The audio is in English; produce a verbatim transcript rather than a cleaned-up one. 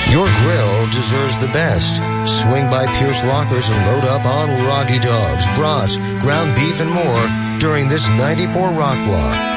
Your grill deserves the best. Swing by Pierce Lockers and load up on Roggy Dogs, brats, ground beef, and more during this ninety-four Rock Block.